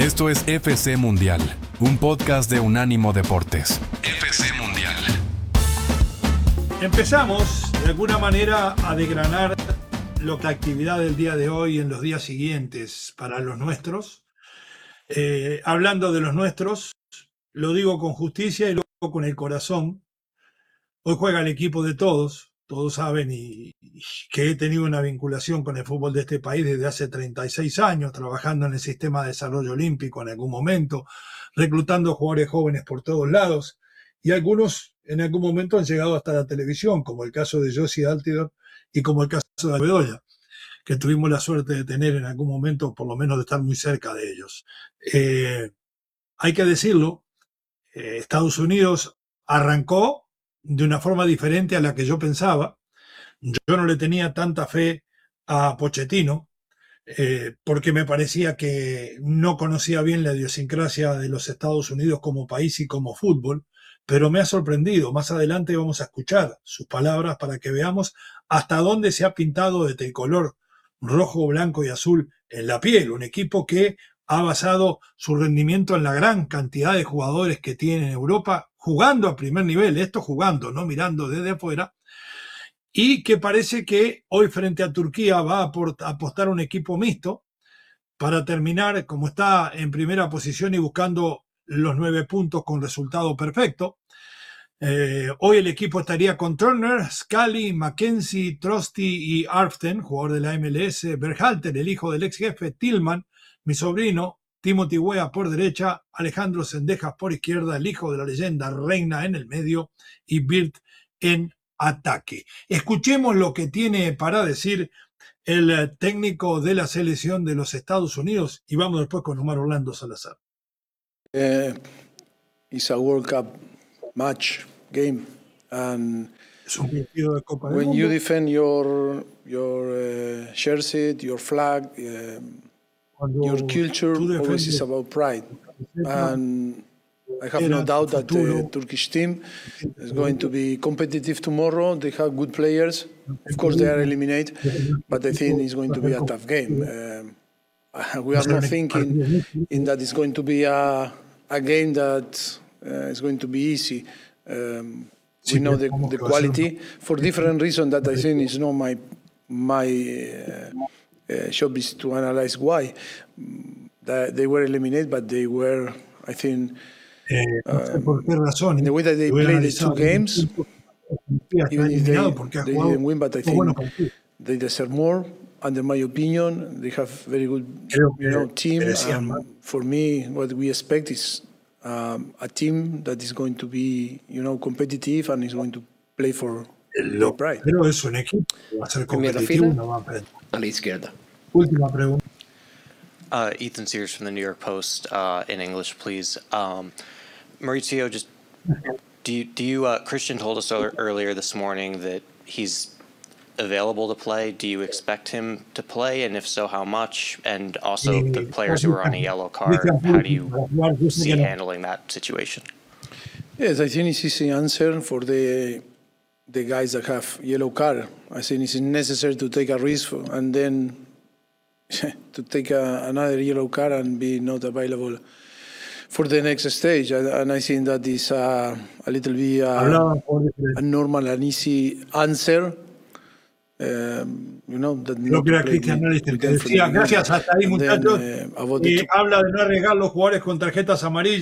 Esto es FC Mundial, un podcast de Unánimo Deportes. FC Mundial. Empezamos de alguna manera a desgranar lo que la actividad del día de hoy y en los días siguientes para los nuestros. Hablando de los nuestros, lo digo con justicia y lo digo con el corazón. Hoy juega el equipo de todos saben y que he tenido una vinculación con el fútbol de este país desde hace 36 años, trabajando en el sistema de desarrollo olímpico en algún momento, reclutando jugadores jóvenes por todos lados, y algunos en algún momento han llegado hasta la televisión, como el caso de Jozy Altidore y como el caso de Bedoya, que tuvimos la suerte de tener en algún momento, por lo menos de estar muy cerca de ellos. Hay que decirlo, Estados Unidos arrancó de una forma diferente a la que yo pensaba. Yo no le tenía tanta fe a Pochettino, porque me parecía que no conocía bien la idiosincrasia de los Estados Unidos como país y como fútbol, pero me ha sorprendido. Más adelante vamos a escuchar sus palabras para que veamos hasta dónde se ha pintado de tricolor rojo, blanco y azul en la piel. Un equipo que ha basado su rendimiento en la gran cantidad de jugadores que tiene en Europa, jugando a primer nivel, esto jugando, no mirando desde afuera, y que parece que hoy frente a Turquía va a apostar un equipo mixto para terminar como está en primera posición y buscando los 9 puntos con resultado perfecto. Hoy el equipo estaría con Turner, Scully, Mackenzie, Trusty y Arften, jugador de la MLS, Berhalter, el hijo del ex jefe, Tillman, mi sobrino, Timothy Weah por derecha, Alejandro Sendejas por izquierda, el hijo de la leyenda Reina en el medio y Bird en ataque. Escuchemos lo que tiene para decir el técnico de la selección de los Estados Unidos y vamos después con Omar Orlando Salazar. It's a World Cup match game, and Es un partido de Copa del when Mundo. you defend your jersey, your flag, Cuando your culture, tú always is defiendes about pride. And I have no doubt that the Turkish team is going to be competitive tomorrow. They have good players. Of course, they are eliminated, but I think it's going to be a tough game. We are not thinking in that it's going to be a game that is going to be easy. We know the quality for different reasons that I think is not my job is to analyze why they were eliminated, but they were, I think, no sé por qué razón. in the way that they played the two games, even if they didn't win, but I think they deserve more. Under my opinion, they have very good team. For me, what we expect is a team that is going to be competitive and is going to play for pride. Pero es un equipo que va a ser competitivo, no va a perder. A la izquierda. Última pregunta. Ethan Sears from the New York Post in English, please. Mauricio, just do you Christian told us earlier this morning that he's available to play. Do you expect him to play, and if so, how much? And also the players who are on a yellow card, how do you see handling that situation? Yes, I think it's easy answer for the guys that have yellow card. I think it's necessary to take a risk and then to take another yellow card and be not available for the next stage. And I think that is a little bit a normal and easy answer. That Creo que era Cristian Nollis el que decía, gracias, hasta ahí muchachos, habla de no arriesgar los jugadores con tarjetas amarillas.